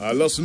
A las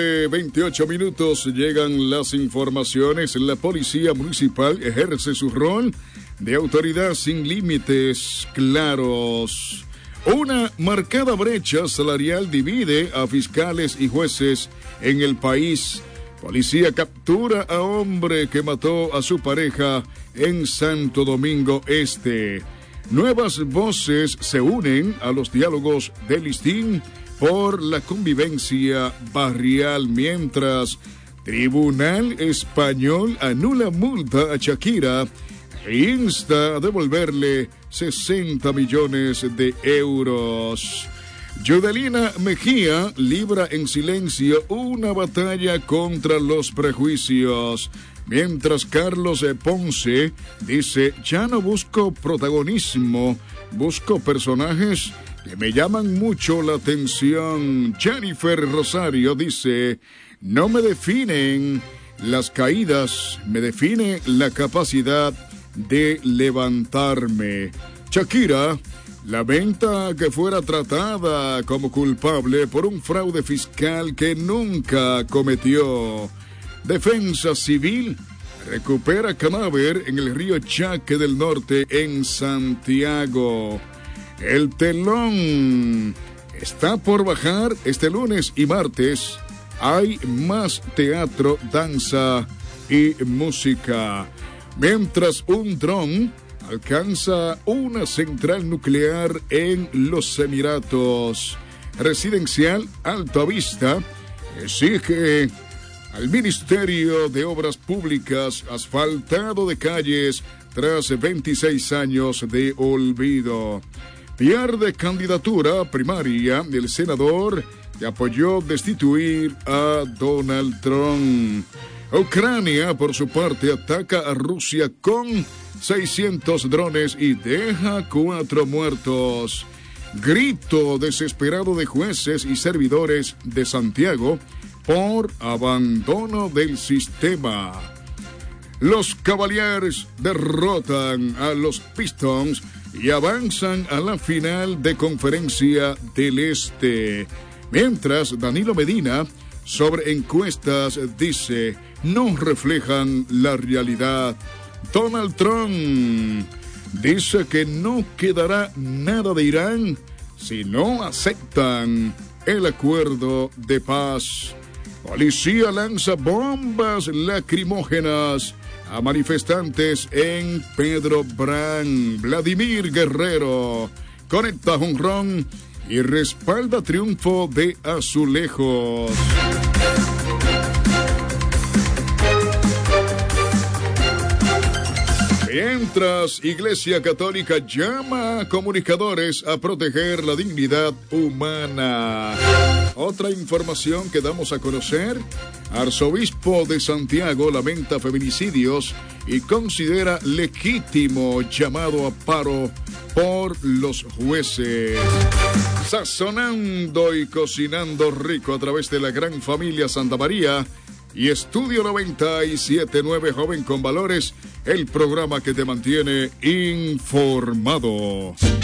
9:28 llegan las informaciones. La Policía Municipal ejerce su rol de autoridad sin límites claros. Una marcada brecha salarial divide a fiscales y jueces en el país. Policía captura a hombre que mató a su pareja en Santo Domingo Este. Nuevas voces se unen a los diálogos de listín por la convivencia barrial, mientras Tribunal Español anula multa a Shakira e insta a devolverle 60 millones de euros. Yudelina Mejía libra en silencio una batalla contra los prejuicios, mientras Carlos Ponce dice: ya no busco protagonismo, busco personajes que me llaman mucho la atención. Jennifer Rosario dice: no me definen las caídas, me define la capacidad de levantarme. Shakira lamenta que fuera tratada como culpable por un fraude fiscal que nunca cometió. Defensa Civil recupera cadáver en el río Chaque del Norte en Santiago. El telón está por bajar este lunes y martes. Hay más teatro, danza y música. Mientras un dron alcanza una central nuclear en los Emiratos. Residencial Alta Vista exige al Ministerio de Obras Públicas asfaltado de calles tras 26 años de olvido. Pierde candidatura primaria del senador que apoyó destituir a Donald Trump. Ucrania, por su parte, ataca a Rusia con 600 drones y deja 4 muertos. Grito desesperado de jueces y servidores de Santiago por abandono del sistema. Los Cavaliers derrotan a los Pistons y avanzan a la final de Conferencia del Este. Mientras Danilo Medina, sobre encuestas, dice: no reflejan la realidad. Donald Trump dice que no quedará nada de Irán si no aceptan el acuerdo de paz. Policía lanza bombas lacrimógenas a manifestantes en Pedro Brán. Vladimir Guerrero conecta jonrón y respalda triunfo de Azulejos. Mientras, Iglesia Católica llama a comunicadores a proteger la dignidad humana. Otra información que damos a conocer: Arzobispo de Santiago lamenta feminicidios y considera legítimo llamado a paro por los jueces. Sazonando y cocinando rico a través de la gran familia Santa María y Estudio 97.9 Joven con Valores, el programa que te mantiene informado.